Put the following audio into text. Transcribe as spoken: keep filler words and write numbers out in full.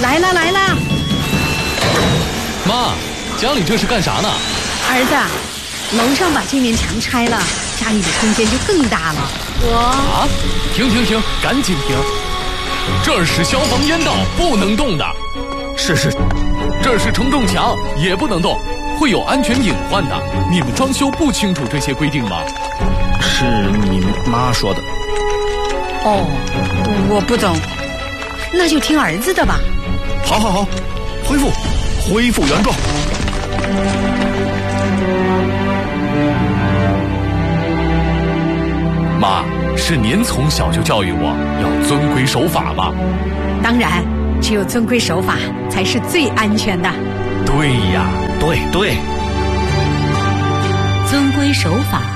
来啦来啦！ 妈，家里这是干啥呢？ 儿子，楼上把这面墙拆了，家里的空间就更大了。我啊！停停停，赶紧停！这儿是消防烟道，不能动的。 是是， 这是承重墙，也不能动，会有安全隐患的。你们装修不清楚这些规定吗？ 是你妈说的。 哦，我不懂，那就听儿子的吧。 好好好，恢复，恢复原状。 妈，是您从小就教育我要遵规守法吗？ 当然，只有遵规守法才是最安全的。 对呀， 对对， 遵规守法